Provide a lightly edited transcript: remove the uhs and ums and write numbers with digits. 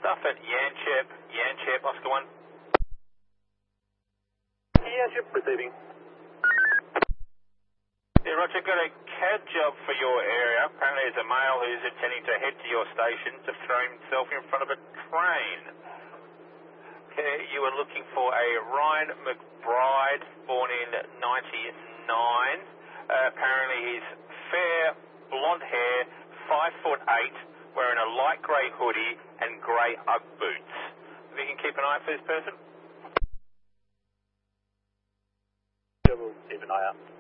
stuff at Yanchep, Oscar 1. Yanchep, receiving. Yeah, Roger, got a CAD job for your area. Apparently there's a male who's intending to head to your station to throw himself in front of a train. Okay, you were looking for a Ryan McBride, born in 99. Apparently he's fair, blonde hair, 5'8", wearing a light grey hoodie and grey Ugg boots. If you can keep an eye out for this person? Yeah, we'll keep an eye out.